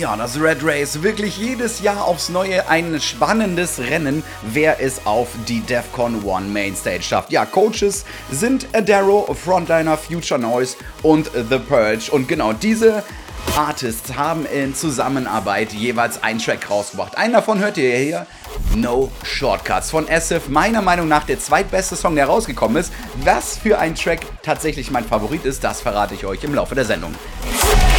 Ja, das Red Race, wirklich jedes Jahr aufs Neue ein spannendes Rennen, wer es auf die DEFCON 1 Mainstage schafft. Ja, Coaches sind Adaro, Frontliner, Future Noise und The Purge. Und genau diese Artists haben in Zusammenarbeit jeweils einen Track rausgebracht. Einen davon hört ihr hier, No Shortcuts von Asif. Meiner Meinung nach der zweitbeste Song, der rausgekommen ist. Was für ein Track tatsächlich mein Favorit ist, das verrate ich euch im Laufe der Sendung.